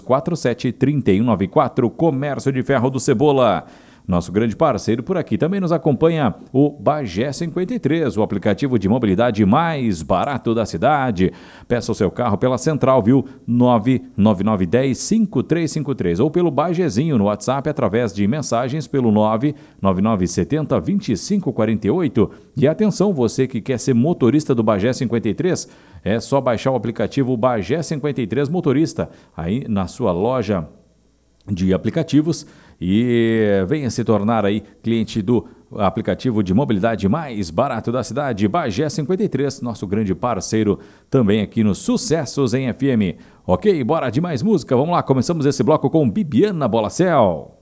3247-3194, Comércio de Ferro do Cebola. Nosso grande parceiro por aqui também nos acompanha o Bagé 53, o aplicativo de mobilidade mais barato da cidade. Peça o seu carro pela central, viu? 99910-5353 ou pelo Bagezinho no WhatsApp através de mensagens pelo 99970-2548. E atenção, você que quer ser motorista do Bagé 53, é só baixar o aplicativo Bagé 53 Motorista aí na sua loja de aplicativos e venha se tornar aí cliente do aplicativo de mobilidade mais barato da cidade, Bagé 53, nosso grande parceiro também aqui nos Sucessos em FM. Ok, bora de mais música, vamos lá, começamos esse bloco com Bibiana Bolacel.